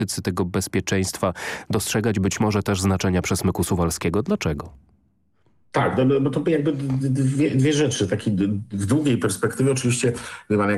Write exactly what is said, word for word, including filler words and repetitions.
praktycy tego bezpieczeństwa dostrzegać być może też znaczenia przesmyku suwalskiego. Dlaczego? Tak, no, no to jakby dwie, dwie rzeczy. Taki, w długiej perspektywie oczywiście gdy mamy